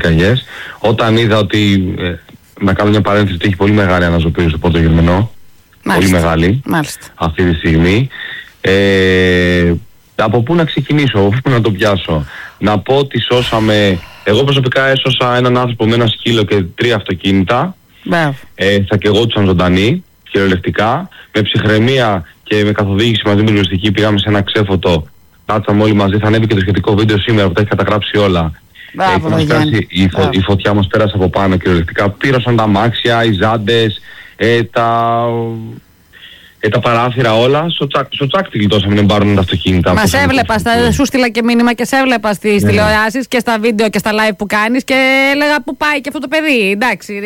πυρκαγιές. Όταν είδα ότι, να κάνω μια παρένθεση, ότι έχει πολύ μεγάλη αναζωπήρωση στο Πόρτο Γερμενό. Πολύ μεγάλη. Μάλιστα. Αυτή τη στιγμή. Από πού να ξεκινήσω, από πού να το πιάσω? Να πω ότι σώσαμε, εγώ προσωπικά έσωσα έναν άνθρωπο με ένα σκύλο και 3 αυτοκίνητα. Θα καιγόντουσαν ζωντανοί, κυριολεκτικά. Με ψυχραιμία και με καθοδήγηση μαζί με την πυροσβεστική πήγαμε σε ένα ξέφωτο. Κάτσαμε όλοι μαζί, θα ανέβει και το σχετικό βίντεο σήμερα που τα έχει καταγράψει όλα. Η φωτιά μας πέρασε από πάνω κυριολεκτικά. Πήρωσαν τα αμάξια, οι ζάντες, τα παράθυρα, όλα. Στο τσάκ τη γλιτώσαμε να πάρουν τα αυτοκίνητα. Μας έβλεπα, σου στείλα και μήνυμα και σε έβλεπα στις τηλεοράσεις και στα βίντεο και στα live που κάνεις και έλεγα πού πάει και αυτό το παιδί. Εντάξει.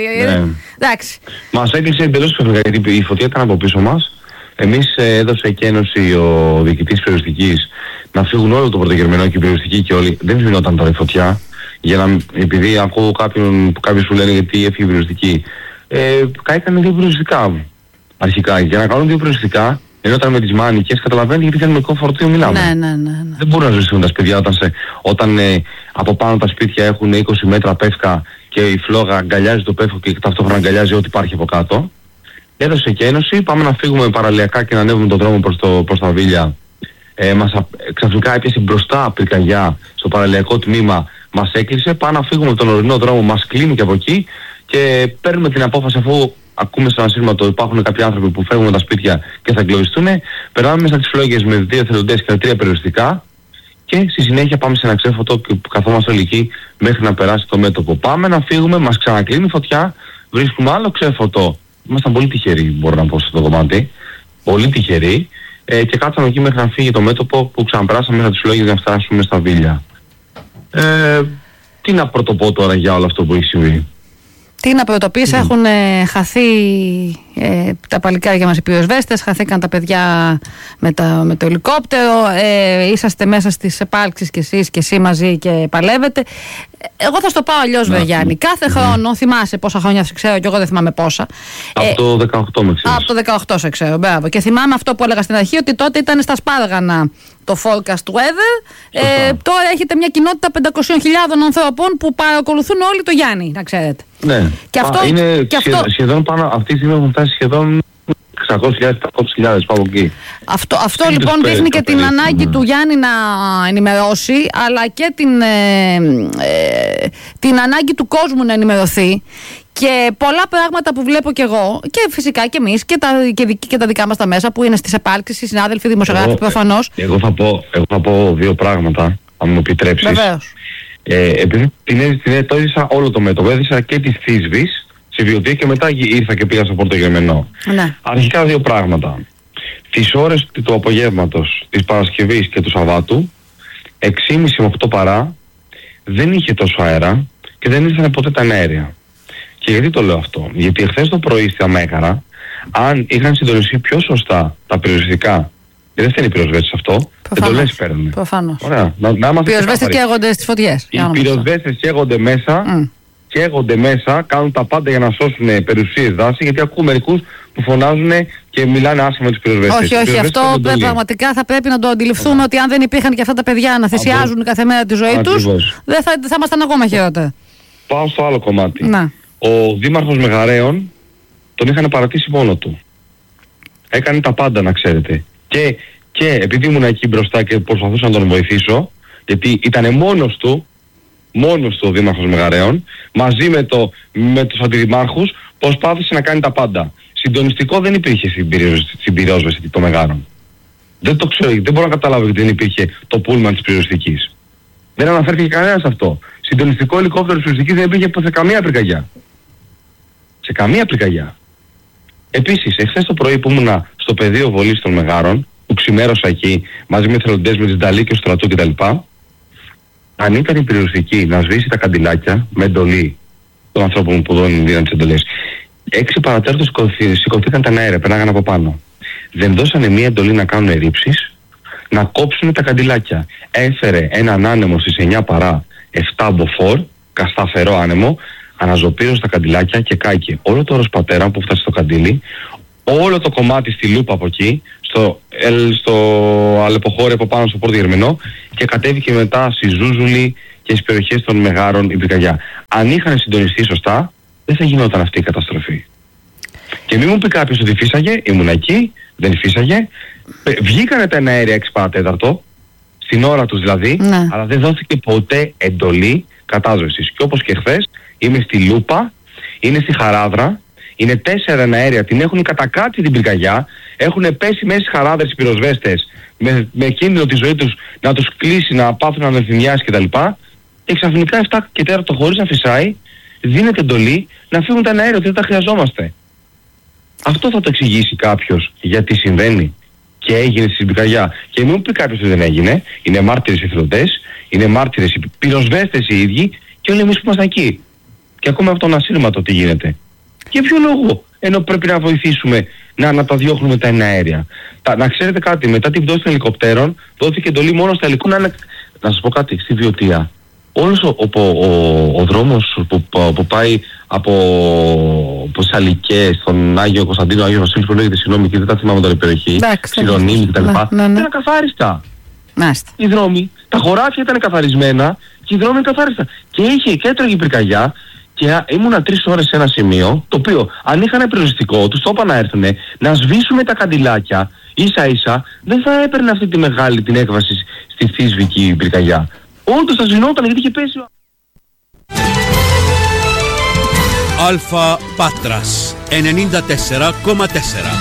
Μας έκλεισε εντελώς γιατί η φωτιά ήταν από πίσω μας. Εμείς έδωσε εκένωση ο διοικητής πυροσβεστικής να φύγουν όλο το Πρωτογερμενό και η πυροσβεστική και όλοι. Δεν φύγονταν τώρα η φωτιά. Επειδή ακούω κάποιους που λένε γιατί έφυγε η πυροσβεστική. Κάηκαν 2 πυροσβεστικά αρχικά. Για να κάνουν 2 πυροσβεστικά, ενώ ήταν με τις μάνικες, καταλαβαίνετε γιατί θερμικό φορτίο μιλάμε. Ναι. Δεν μπορούν να ζητούν τα σπίτια όταν από πάνω τα σπίτια έχουν 20 μέτρα πεύκα και η φλόγα αγκαλιάζει το πεύκο και ταυτόχρονα αγκαλιάζει ό,τι υπάρχει από κάτω. Έδωσε και ένωση, πάμε να φύγουμε παραλιακά και να ανέβουμε τον δρόμο προς τα Βίλια. Ξαφνικά έπιασε μπροστά πυρκαγιά στο παραλιακό τμήμα, μας έκλεισε, πάμε να φύγουμε τον ορεινό δρόμο, μας κλείνει και από εκεί και παίρνουμε την απόφαση, αφού ακούμε στο ανασύρματο υπάρχουν κάποιοι άνθρωποι που φεύγουν τα σπίτια και θα εγκλωβιστούν, περνάμε μέσα τις φλόγες με 2 εθελοντές και 3 περιοριστικά και στη συνέχεια πάμε σε ένα ξέφωτο που καθόμαστε όλοι εκεί μέχρι να περάσει το μέτωπο. Πάμε να φύγουμε, μας ξανακλείνει η φωτιά, βρίσκουμε άλλο ξέφωτο. Ήμασταν πολύ τυχεροί, μπορώ να πω, σε αυτό το κομμάτι. Πολύ τυχεροί. Και κάτσαμε εκεί μέχρι να φύγει το μέτωπο που ξαναπεράσαμε μέσα τις φλόγες για να φτάσουμε στα Βίλια. Τι να πρωτοπώ τώρα για όλο αυτό που έχει συμβεί? Τι να πρωτοποιείς, έχουν χαθεί τα παλικάρια μας οι πυροσβέστες, χαθήκαν τα παιδιά με το ελικόπτερο, είσαστε μέσα στις επάλξεις κι εσείς και εσύ μαζί και παλεύετε. Εγώ θα στο πάω αλλιώς, Γιάννη. Κάθε χρόνο, θυμάσαι πόσα χρόνια σε ξέρω, και εγώ δεν θυμάμαι πόσα. Από το 18 με ξέρεις. Από το 18 σε ξέρω, μπράβο. Και θυμάμαι αυτό που έλεγα στην αρχή, ότι τότε ήταν στα σπάργανα το forecast weather. Τώρα έχετε μια κοινότητα 500.000 ανθρώπων που παρακολουθούν όλοι το Γιάννη, να ξέρετε. Ναι. Και αυτό, είναι σχεδόν πάνω, αυτή τη στιγμή έχουν φτάσει σχεδόν 600.000-700.000 πάνω εκεί. Αυτό λοιπόν δείχνει και την ανάγκη του Γιάννη να ενημερώσει, αλλά και την ανάγκη του κόσμου να ενημερωθεί. Και πολλά πράγματα που βλέπω κι εγώ, και φυσικά κι εμείς και τα δικά μας τα μέσα που είναι στις επάλξεις, οι συνάδελφοι δημοσιογράφοι προφανώς. Εγώ θα πω 2 πράγματα, αν μου επιτρέψεις. Βεβαίως. Επειδή το έζησα όλο το μέτωπο, έζησα και τη Θήσβης στη Βιωτία και μετά ήρθα και πήγα στο Πόρτο Γερμενό. Ναι. Αρχικά 2 πράγματα. Τις ώρες του απογεύματος, της Παρασκευής και του Σαββάτου, 6.30 με 8 παρά, δεν είχε τόσο αέρα και δεν ήρθαν ποτέ τα αέρια. Και γιατί το λέω αυτό? Γιατί εχθές το πρωί στη Αμέγαρα, αν είχαν συντονιστεί πιο σωστά τα πυροσβεστικά, δεν φταίνει οι πυροσβέστες αυτό, εντολές παίρνουν. Προφανώς. Ωραία. Οι πυροσβέστες καίγονται στις φωτιές. Οι πυροσβέστες καίγονται μέσα, κάνουν τα πάντα για να σώσουν περιουσίες δάση, γιατί ακούω μερικούς που φωνάζουν και μιλάνε άσχημα τους πυροσβέστες. Όχι, αυτό πραγματικά θα πρέπει να το αντιληφθούμε, ότι αν δεν υπήρχαν και αυτά τα παιδιά να θυσιάζουν κάθε μέρα τη ζωή τους, θα ήμασταν ακόμα χειρότερα. Πάω στο άλλο κομμάτι. Ο δήμαρχος Μεγαρέων τον είχαν παρατήσει μόνο του. Έκανε τα πάντα, να ξέρετε. Και επειδή ήμουν εκεί μπροστά και προσπαθούσα να τον βοηθήσω, γιατί ήταν μόνος του ο δήμαρχος Μεγαρέων, μαζί με τους αντιδημάρχους, προσπάθησε να κάνει τα πάντα. Συντονιστικό δεν υπήρχε στην πυρόσβεση των Μεγάρων. Δεν το ξέρω, δεν μπορώ να καταλάβω γιατί δεν υπήρχε το πούλμαν της πυροσβεστικής. Δεν αναφέρθηκε κανένας αυτό. Συντονιστικό ελικόπτερο της πυροσβεστικής δεν υπήρχε σε καμία πυρκαγιά. Σε καμία πυρκαγιά. Επίσης, εχθές το πρωί που ήμουνα στο πεδίο βολής των Μεγάρων, που ξημέρωσα εκεί μαζί με εθελοντές με τις Νταλή και ο στρατού κτλ. Αν ήταν η πυροσβεστική να σβήσει τα καντιλάκια με εντολή των ανθρώπων που δεν δίναν τις εντολές, 6 παρατέρτο σηκωθήκαν τα αέρα, περνάγαν από πάνω. Δεν δώσανε μία εντολή να κάνουν ρήψεις, να κόψουν τα καντιλάκια. Έφερε έναν άνεμο στις 9 παρά 7 μποφόρ, κασταφερό άνεμο, αναζωπήρωσε τα καντιλάκια και κάηκε όλο το οροσπατέρα που φτάσει στο καντήλι, όλο το κομμάτι στη Λούπα από εκεί, στο αλεποχώρι από πάνω στο Πόρτο Γερμενό, και κατέβηκε μετά στη Ζούζουλη και στις περιοχές των Μεγάρων η πυρκαγιά. αν είχαν συντονιστεί σωστά, δεν θα γινόταν αυτή η καταστροφή. Και μην μου πει κάποιος ότι φύσαγε, ήμουν εκεί, δεν φύσαγε. Βγήκανε τα εναέρια 6 παρατέταρτο, στην ώρα τους δηλαδή, ναι, αλλά δεν δόθηκε ποτέ εντολή κατάσβεσης. Και όπως και χθες, είμαι στη Λούπα, είναι στη Χαράδρα, είναι 4 εναέρια, την έχουν κατακάτσει την πυρκαγιά, έχουν πέσει μέσα στις χαράδρες οι πυροσβέστες με κίνδυνο τη ζωή τους να τους κλείσει, να πάθουν ανευθυμιάσεις κτλ. Και ξαφνικά 7 και 4 χωρίς να φυσάει, δίνεται εντολή να φύγουν τα εναέρια, ότι δεν τα χρειαζόμαστε. Αυτό θα το εξηγήσει κάποιος γιατί συμβαίνει και έγινε στην πυρκαγιά. Και μην μου πει κάποιος ότι δεν έγινε, είναι μάρτυρες οι εθελοντές, είναι μάρτυρες οι πυροσβέστες οι ίδιοι και όλοι εμείς που ήμασταν εκεί. Και ακόμα από τον ασύρματο τι γίνεται. Για ποιο λόγο, ενώ πρέπει να βοηθήσουμε να τα διώχνουμε τα εναέρια. Να ξέρετε κάτι, μετά την πτώση των ελικοπτέρων δόθηκε εντολή μόνο στα ελικόπτερα. Να σας πω κάτι, στη Βιωτία. Όλος ο δρόμος που πάει από Σαλικές, στον Άγιο Κωνσταντίνο, Άγιο Βασίλης που λέγεται, συγγνώμη και δεν τα θυμάμαι τώρα η περιοχή, Ξηρονίμη κτλ. Ήταν ακαθάριστα. Οι δρόμοι, τα χωράφια ήταν καθαρισμένα και οι δρόμοι είναι καθάριστα. Και έτρωγε η πυρκαγιά. Και ήμουνα 3 ώρες σε ένα σημείο, το οποίο αν είχαν περιοριστικό, τους το είπα να έρθουν, να σβήσουμε τα καντιλάκια, ίσα ίσα, δεν θα έπαιρνε αυτή τη μεγάλη την έκβαση στη Θήσβικη πυρκαγιά. Όντως θα σβηνόταν γιατί είχε πέσει. Αλφα Πάτρας 94,4.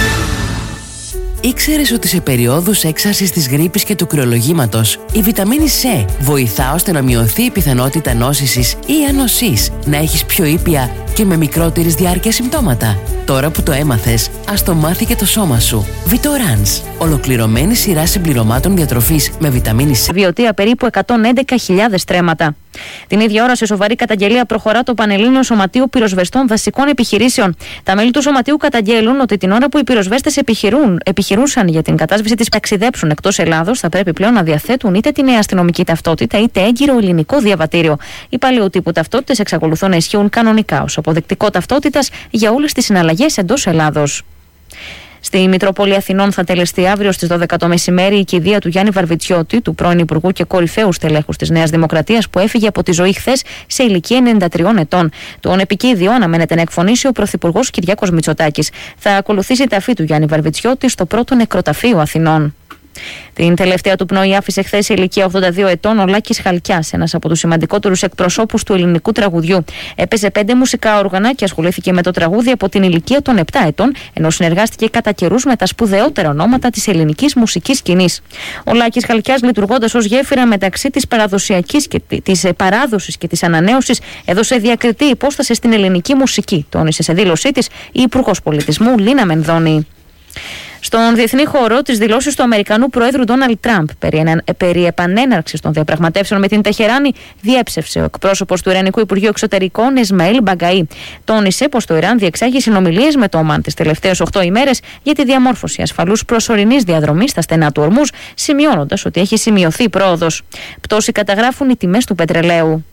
Ήξερες ότι σε περιόδους έξαρσης της γρίπης και του κρυολογήματος η βιταμίνη C βοηθά ώστε να μειωθεί η πιθανότητα νόσησης ή ανοσής, να έχεις πιο ήπια και με μικρότερης διάρκεια συμπτώματα? Τώρα που το έμαθες, ας το μάθει και το σώμα σου. Vitorans, ολοκληρωμένη σειρά συμπληρωμάτων διατροφής με βιταμίνη C. Βιωτία περίπου 111.000 στρέμματα. Την ίδια ώρα, σε σοβαρή καταγγελία, προχωρά το Πανελλήνιο Σωματείο Πυροσβεστών Δασικών Επιχειρήσεων. Τα μέλη του Σωματείου καταγγέλουν ότι την ώρα που οι πυροσβέστες επιχειρούσαν για την κατάσβεση της ταξιδέψουν εκτός Ελλάδος, θα πρέπει πλέον να διαθέτουν είτε τη νέα αστυνομική ταυτότητα είτε έγκυρο ελληνικό διαβατήριο. Οι παλαιού τύπου ταυτότητες εξακολουθούν να ισχύουν κανονικά ως αποδεκτικό ταυτότητας για όλες τις συναλλαγές εντός Ελλάδος. Στη Μητρόπολη Αθηνών θα τελεστεί αύριο στις 12 το μεσημέρι η κηδεία του Γιάννη Βαρβιτσιώτη, του πρώην Υπουργού και κορυφαίου στελέχους της Νέας Δημοκρατίας, που έφυγε από τη ζωή χθες σε ηλικία 93 ετών. Τον επικήδιο αναμένεται να εκφωνήσει ο Πρωθυπουργός Κυριάκος Μητσοτάκης. Θα ακολουθήσει η ταφή του Γιάννη Βαρβιτσιώτη στο πρώτο νεκροταφείο Αθηνών. Την τελευταία του πνοή άφησε χθες σε ηλικία 82 ετών ο Λάκης Χαλκιάς, ένας από τους σημαντικότερους εκπροσώπους του ελληνικού τραγουδιού. Έπαιζε 5 μουσικά όργανα και ασχολήθηκε με το τραγούδι από την ηλικία των 7 ετών, ενώ συνεργάστηκε κατά καιρούς με τα σπουδαιότερα ονόματα της ελληνικής μουσικής σκηνής. Ο Λάκης Χαλκιάς, λειτουργώντας ως γέφυρα μεταξύ της παραδοσιακής και της παράδοσης και της ανανέωσης, έδωσε διακριτή υπόσταση στην ελληνική μουσική, τόνισε σε δήλωσή της η Υπουργός Πολιτισμού Λίνα Μενδώνη. Στον διεθνή χώρο, τις δηλώσεις του Αμερικανού Προέδρου Ντόναλντ Τραμπ περί επανέναρξης των διαπραγματεύσεων με την Τεχεράνη διέψευσε ο εκπρόσωπος του Ιρανικού Υπουργείου Εξωτερικών Ισμαήλ Μπαγκαΐ. Τόνισε πως το Ιράν διεξάγει συνομιλίες με το Ομάν τις τελευταίες 8 ημέρες για τη διαμόρφωση ασφαλούς προσωρινής διαδρομής στα στενά του Ορμούζ, σημειώνοντας ότι έχει σημειωθεί πρόοδος. Πτώση καταγράφουν οι τιμές του πετρελαίου.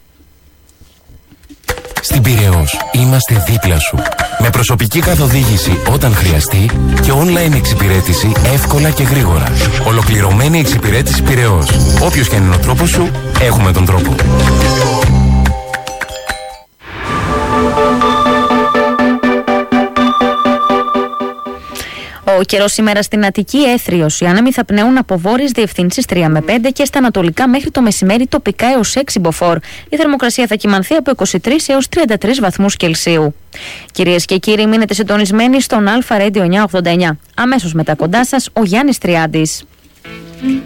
Στην Πειραιώς είμαστε δίπλα σου. Με προσωπική καθοδήγηση όταν χρειαστεί και online εξυπηρέτηση εύκολα και γρήγορα. Ολοκληρωμένη εξυπηρέτηση Πειραιώς. Όποιος και αν είναι ο τρόπος σου, έχουμε τον τρόπο. Ο καιρός σήμερα στην Αττική έθριος. Οι άνεμοι θα πνέουν από βόρειες διευθύνσεις 3 με 5 και στα ανατολικά μέχρι το μεσημέρι τοπικά έως 6 μποφόρ. Η θερμοκρασία θα κυμανθεί από 23 έως 33 βαθμούς Κελσίου. Κυρίες και κύριοι, μείνετε συντονισμένοι στον Αλφα Radio 989. Αμέσως μετά κοντά σας ο Γιάννης Τριάντης.